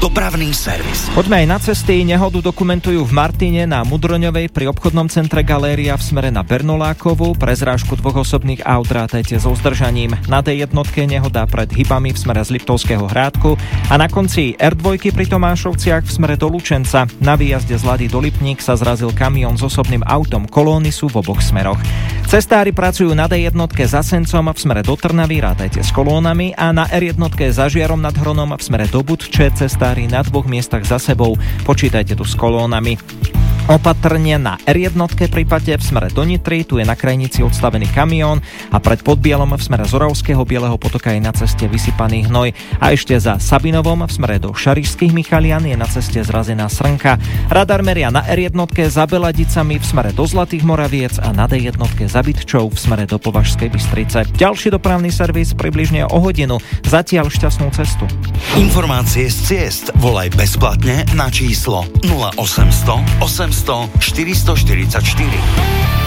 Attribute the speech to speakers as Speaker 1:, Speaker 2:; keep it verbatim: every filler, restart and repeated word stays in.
Speaker 1: Dopravný servis.
Speaker 2: Poďme aj na cesty. Nehodu dokumentujú v Martine na Mudroňovej pri obchodnom centre Galéria v smere na Bernolákovu. Pre zrážku dvoch osobných aut rátajte so zdržaním. Na dé jednotke nehoda pred Hybami v smere z Liptovského Hrádku a na konci er dva pri Tomášovciach v smere do Lučenca. Na výjazde z Lady do Lipník sa zrazil kamión s osobným autom. Kolóny sú v oboch smeroch. Cestári pracujú na dé jednotke za Sencom v smere do Trnavy, rátajte s kolónami, a na er jednotke za Žiarom nad Hronom v smere do Budče. Cestári na dvoch miestach za sebou, počítajte tu s kolónami. Opatrne na er jednotke pri Pate v smere do Nitry, tu je na krajnici odstavený kamión a pred Podbielom v smere z Oravského Bieleho Potoka je na ceste vysypaný hnoj. A ešte za Sabinovom v smere do Šarišských Michalian je na ceste zrazená srnka. Radar meria na er jednotke za Beladicami v smere do Zlatých Moraviec a na dé jednotke za Bytčou v smere do Považskej Bystrice. Ďalší dopravný servis približne o hodinu. Zatiaľ šťastnú cestu.
Speaker 1: Informácie z ciest volaj bezplatne na číslo nula osemsto osemsto štyristoštyridsaťštyri.